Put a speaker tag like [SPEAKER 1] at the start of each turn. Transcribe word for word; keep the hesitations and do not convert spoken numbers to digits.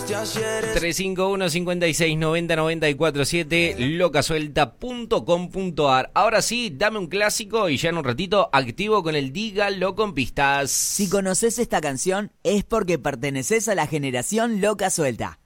[SPEAKER 1] amaste ayer.
[SPEAKER 2] tres cinco uno, cinco seis, nueve cero, nueve cuatro siete, locasuelta punto com punto ar. Ahora sí, dame un clásico y ya en un ratito activo con el Dígalo con pistas.
[SPEAKER 3] Si conoces esta canción es porque perteneces a la generación Loca Suelta.